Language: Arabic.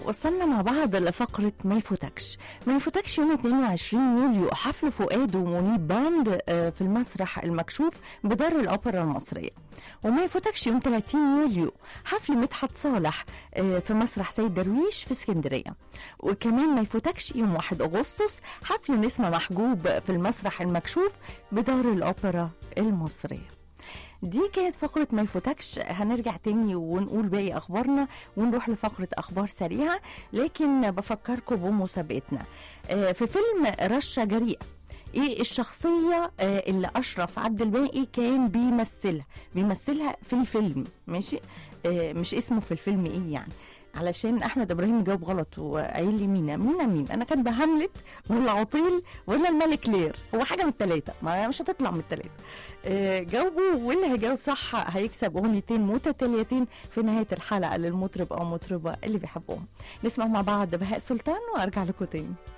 وصلنا مع بعض لفقرة ما يفوتكش. ما يفوتكش يوم 22 يوليو حفل فؤاد ومنيب باند في المسرح المكشوف بدار الأوبرا المصرية. وما يفوتكش يوم 30 يوليو حفل مدحت صالح في مسرح سيد درويش في اسكندرية. وكمان ما يفوتكش يوم 1 أغسطس حفل نسمة محجوب في المسرح المكشوف بدار الأوبرا المصرية. دي كانت فقرة ما يفوتكش. هنرجع تاني ونقول باقي أخبارنا ونروح لفقرة أخبار سريعة، لكن بفكركم بمسابقتنا في فيلم رشة جريئة. ايه الشخصية اللي أشرف عبد الباقي كان بيمثلها في الفيلم؟ ماشي، مش اسمه في الفيلم ايه يعني، علشان احمد ابراهيم جاوب غلط وقايل لي مين انا كان بهاملت ولا عطيل ولا الملك لير، هو حاجه من الثلاثه، ما مش هتطلع من الثلاثه. جاوبوا، واللي هيجاوب صح هيكسب اغنيتين متتاليتين في نهايه الحلقه للمطرب او مطربه اللي بيحبوهم. نسمع مع بعض بهاء سلطان وارجع لكم تاني.